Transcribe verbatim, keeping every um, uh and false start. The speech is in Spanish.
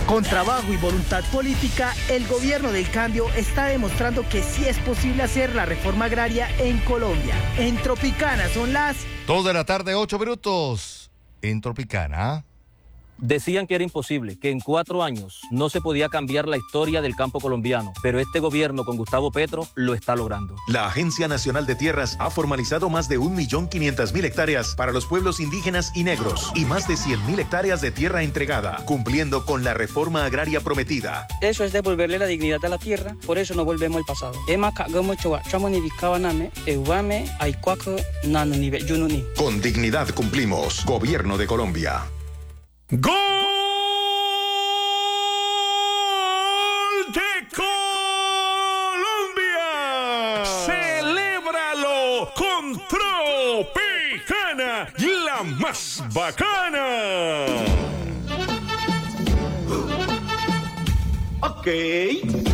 Con trabajo y voluntad política, el gobierno del cambio está demostrando que sí es posible hacer la reforma agraria en Colombia. En Tropicana son las dos de la tarde, ocho minutos. En Tropicana. Decían que era imposible, que en cuatro años no se podía cambiar la historia del campo colombiano, pero este gobierno con Gustavo Petro lo está logrando. La Agencia Nacional de Tierras ha formalizado más de un millón quinientas mil hectáreas para los pueblos indígenas y negros y más de cien mil hectáreas de tierra entregada, cumpliendo con la reforma agraria prometida. Eso es devolverle la dignidad a la tierra, por eso no volvemos al pasado. Con dignidad cumplimos. Gobierno de Colombia. ¡Gol de Colombia! ¡Celébralo con Tropicana, la más bacana! Ok.